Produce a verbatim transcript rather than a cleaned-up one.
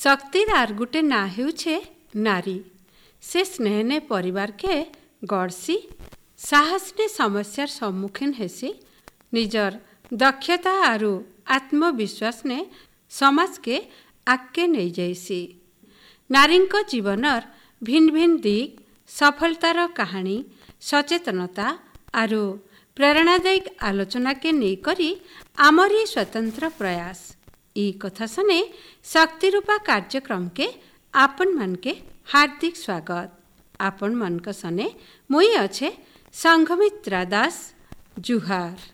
शक्तिर are गुटे ना हेउछे नारी। से स्नेह ने परिवार के गढ़सी साहस ने समस्यार सम्मुखीन हेसी निजर दक्षता आरु आत्मविश्वास ने समाज के आगे नहीं जाइसी। नारी जीवनर भिन्न भिन्न दिग सफलतार कहानी सचेतनता आरु प्रेरणादायक आलोचना के नहीं करी आमरी स्वतंत्र प्रयास ई कथा सने शक्ति रूपा कार्यक्रम के आपन मन के हार्दिक स्वागत। आपन मन का सने मुई अच्छे संघमित्रा दास जुहार।